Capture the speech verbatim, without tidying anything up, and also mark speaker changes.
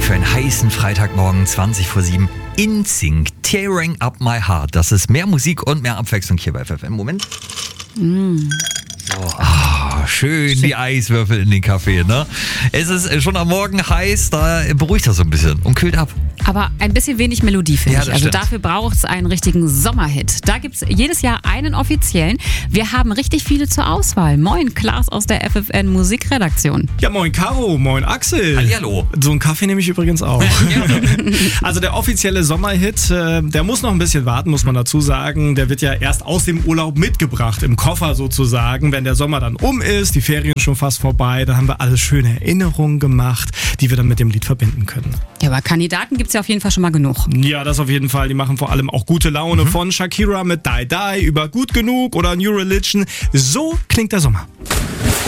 Speaker 1: für einen heißen Freitagmorgen, zwanzig vor sieben. InSync, Tearing Up My Heart. Das ist mehr Musik und mehr Abwechslung hier bei F F M. Moment. Mm. So. Ah, schön, schön die Eiswürfel in den Kaffee, ne? Es ist schon am Morgen heiß, da beruhigt das so ein bisschen und kühlt ab.
Speaker 2: Aber ein bisschen wenig Melodie, finde
Speaker 1: Ja,
Speaker 2: ich.
Speaker 1: das
Speaker 2: Also
Speaker 1: stimmt.
Speaker 2: dafür braucht es einen richtigen Sommerhit. Da gibt es jedes Jahr einen offiziellen. Wir haben richtig viele zur Auswahl. Moin, Klaas aus der F F N Musikredaktion.
Speaker 3: Ja, moin Caro, moin Axel.
Speaker 1: Hallihallo.
Speaker 3: So einen Kaffee nehme ich übrigens auch. Also der offizielle Sommerhit, äh, der muss noch ein bisschen warten, muss man dazu sagen. Der wird ja erst aus dem Urlaub mitgebracht, im Koffer sozusagen. Wenn der Sommer dann um ist, die Ferien schon fast vorbei, dann haben wir alles schöne Erinnerungen gemacht, die wir dann mit dem Lied verbinden können.
Speaker 2: Ja, aber Kandidaten gibt es ja auf jeden Fall schon mal genug.
Speaker 3: Ja, das auf jeden Fall. Die machen vor allem auch gute Laune. Mhm. Von Shakira mit Die Die über Gut Genug oder New Religion. So klingt der Sommer.